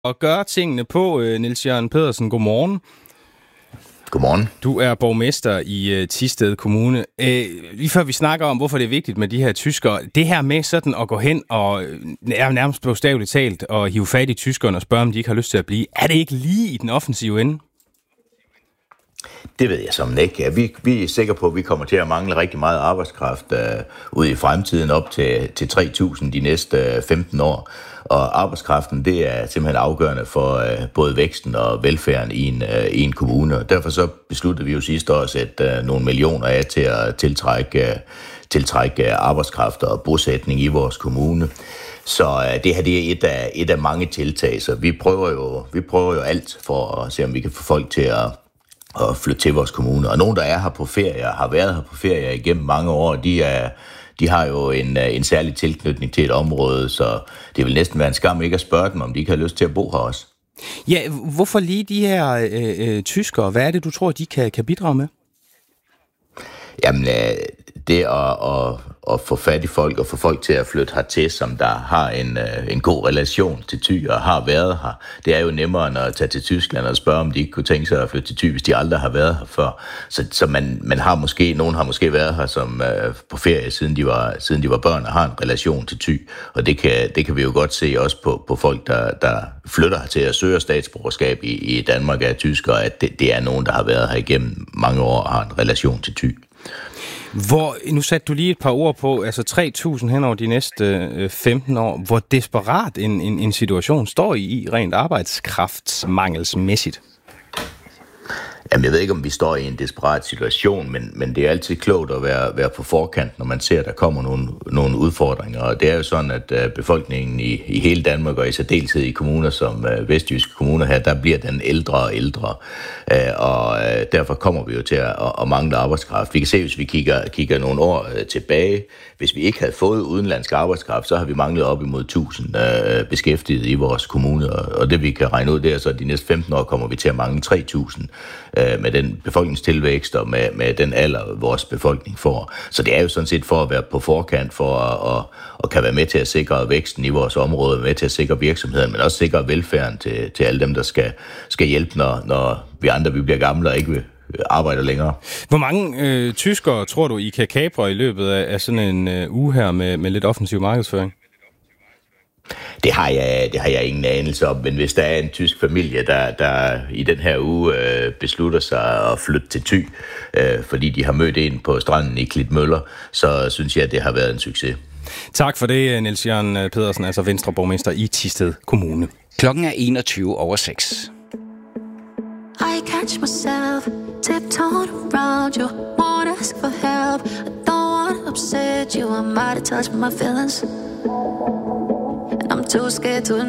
at gøre tingene på. Niels Jørgen Pedersen, godmorgen. Godmorgen. Du er borgmester i Thisted Kommune. Lige før vi snakker om, hvorfor det er vigtigt med de her tyskere, det her med sådan at gå hen og nærmest bogstaveligt talt og hive fat i tyskerne og spørge, om de ikke har lyst til at blive, er det ikke lige i den offensive ende? Det ved jeg som ikke. Vi er sikre på, at vi kommer til at mangle rigtig meget arbejdskraft ude i fremtiden, op til 3.000 de næste 15 år. Og arbejdskraften, det er simpelthen afgørende for både væksten og velfærden i en kommune. Og derfor så besluttede vi jo sidste år at sætte nogle millioner af til at tiltrække arbejdskraft og bosætning i vores kommune. Så det her det er et af mange tiltag, så vi prøver jo alt for at se, om vi kan få folk til at flytte til vores kommune. Og nogen, der er her på ferie og har været her på ferie igennem mange år, de har jo en særlig tilknytning til et område, så det vil næsten være en skam ikke at spørge dem, om de ikke har lyst til at bo her også. Ja, hvorfor lige de her tyskere? Hvad er det, du tror, de kan bidrage med? Jamen, det at få fat i folk og få folk til at flytte hertil, som der har en god relation til Thy og har været her, det er jo nemmere end at tage til Tyskland og spørge, om de ikke kunne tænke sig at flytte til Thy, hvis de aldrig har været her før. Så nogen har måske været her som på ferie, siden de var børn og har en relation til Thy. Og det kan vi jo godt se også på folk, der flytter her til at søge statsborgerskab i Danmark af tyskere, at det er nogen, der har været her igennem mange år og har en relation til Thy. Nu satte du lige et par ord på, altså 3.000 hen over de næste 15 år. Hvor desperat en situation står I rent arbejdskraftsmangelsmæssigt? Jamen, jeg ved ikke, om vi står i en desperat situation, men det er altid klogt at være på forkant, når man ser, at der kommer nogle udfordringer. Og det er jo sådan, at befolkningen i hele Danmark, og i særdeleshed i kommuner som vestjyske kommuner her, der bliver den ældre og ældre. Og derfor kommer vi jo til at mangle arbejdskraft. Vi kan se, hvis vi kigger nogle år tilbage, hvis vi ikke havde fået udenlandsk arbejdskraft, så har vi manglet op imod 1.000 beskæftigede i vores kommune. Og det vi kan regne ud, det er så, at de næste 15 år kommer vi til at mangle 3.000 med den befolkningstilvækst og med den alder, vores befolkning får. Så det er jo sådan set for at være på forkant, for at kan være med til at sikre væksten i vores område, med til at sikre virksomheden, men også sikre velfærden til alle dem, der skal hjælpe, når vi andre vi bliver gamle og ikke arbejder længere. Hvor mange tyskere tror du, I kan kapre i løbet af sådan en uge her med lidt offensiv markedsføring? Det har jeg ingen anelse om, men hvis der er en tysk familie, der i den her uge beslutter sig at flytte til Thy, fordi de har mødt en på stranden i Klitmøller, så synes jeg, at det har været en succes. Tak for det, Niels Jørgen Pedersen, altså Venstreborgmester i Thisted Kommune. Klokken er 21:06. I catch myself tiptoeing around you, won't ask for help. I don't want to upset you, I'm out of touch with my feelings. I'm too scared to admit